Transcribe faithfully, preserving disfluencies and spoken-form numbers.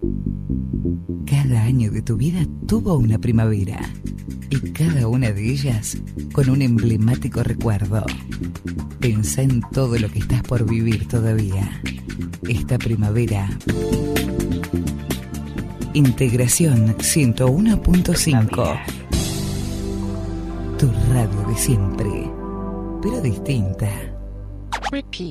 Cada año de tu vida tuvo una primavera y cada una de ellas con un emblemático recuerdo. Pensá en todo lo que estás por vivir todavía. Esta primavera. Integración ciento uno punto cinco. Tu radio de siempre, pero distinta. Repeat.